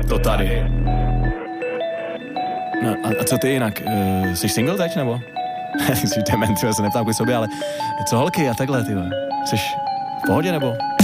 To tady. No a co ty jinak? Jsi single teď, nebo? Jsi dement, já se neptám kvůli sobě, ale co holky a takhle, ty? Jsi v pohodě, nebo?